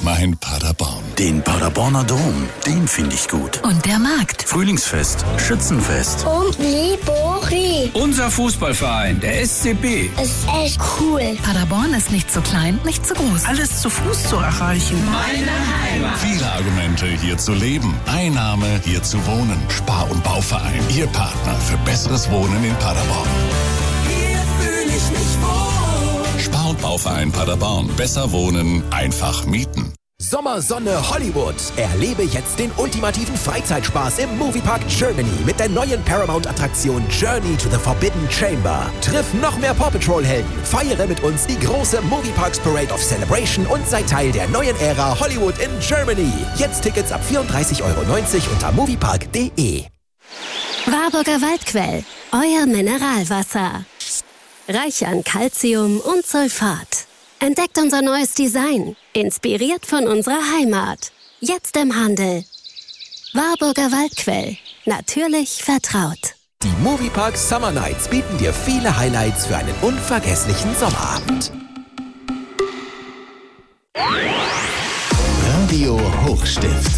mein Paderborn. Den Paderborner Dom, den finde ich gut. Und der Markt. Frühlingsfest, Schützenfest. Und Libori. Unser Fußballverein, der SCB. Ist echt cool. Paderborn ist nicht zu klein, nicht zu groß. Alles zu Fuß zu erreichen. Meine Heimat. Viele Argumente, hier zu leben. Ein Name, hier zu wohnen. Spar- und Bauverein, Ihr Partner für besseres Wohnen in Paderborn. Hier fühle ich mich wohl. Spar- und Bauverein Paderborn. Besser wohnen, einfach mieten. Sommersonne Hollywood. Erlebe jetzt den ultimativen Freizeitspaß im Moviepark Germany mit der neuen Paramount-Attraktion Journey to the Forbidden Chamber. Triff noch mehr Paw Patrol-Helden, feiere mit uns die große Movieparks Parade of Celebration und sei Teil der neuen Ära Hollywood in Germany. Jetzt Tickets ab 34,90 € unter moviepark.de. Warburger Waldquell, euer Mineralwasser. Reich an Calcium und Sulfat. Entdeckt unser neues Design, inspiriert von unserer Heimat. Jetzt im Handel. Warburger Waldquell, natürlich vertraut. Die Moviepark Summer Nights bieten dir viele Highlights für einen unvergesslichen Sommerabend. Radio Hochstift.